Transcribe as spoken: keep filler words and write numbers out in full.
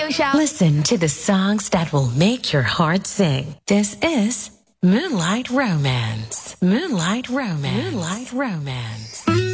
下。 Listen to the songs that will make your heart sing. This is Moonlight Romance. Moonlight Romance. Moonlight Romance.